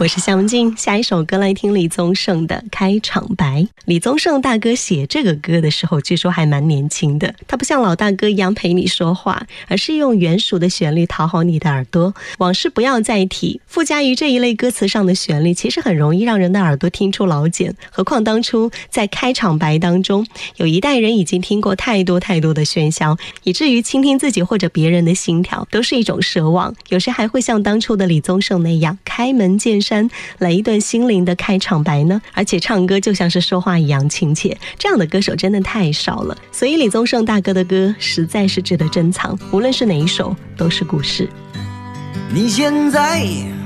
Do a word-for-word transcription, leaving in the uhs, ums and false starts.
我是夏文静，下一首歌来听李宗盛的《开场白》。李宗盛大哥写这个歌的时候，据说还蛮年轻的，他不像老大哥一样陪你说话，而是用原属的旋律讨好你的耳朵。往事不要再提，附加于这一类歌词上的旋律，其实很容易让人的耳朵听出老茧。何况当初在开场白当中，有一代人已经听过太多太多的喧嚣，以至于倾听自己或者别人的心跳都是一种奢望。有时还会像当初的李宗盛那样开门见山来一段心灵的开场白呢，而且唱歌就像是说话一样亲切，这样的歌手真的太少了。所以李宗盛大哥的歌实在是值得珍藏，无论是哪一首都是故事。 你现在